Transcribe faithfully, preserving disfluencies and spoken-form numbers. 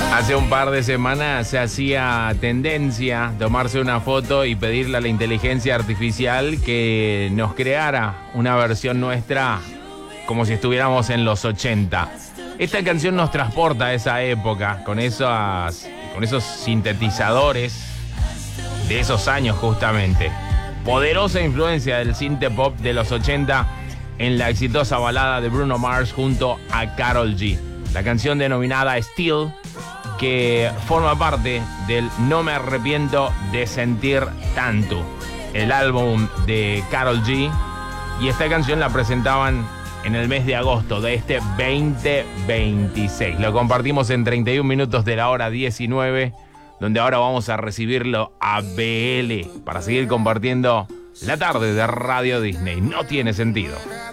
Hace un par de semanas se hacía tendencia tomarse una foto y pedirle a la inteligencia artificial que nos creara una versión nuestra como si estuviéramos en los ochenta. Esta canción nos transporta a esa época con esas, con esos sintetizadores de esos años justamente. Poderosa influencia del synth pop de los ochenta en la exitosa balada de Bruno Mars junto a Karol G. La canción denominada Still, que forma parte del No me arrepiento de sentir tanto, el álbum de Karol G, y esta canción la presentaban en el mes de agosto de este veinte veintiséis. Lo compartimos en treinta y un minutos de la hora diecinueve, donde ahora vamos a recibirlo a B L para seguir compartiendo la tarde de Radio Disney. No tiene sentido.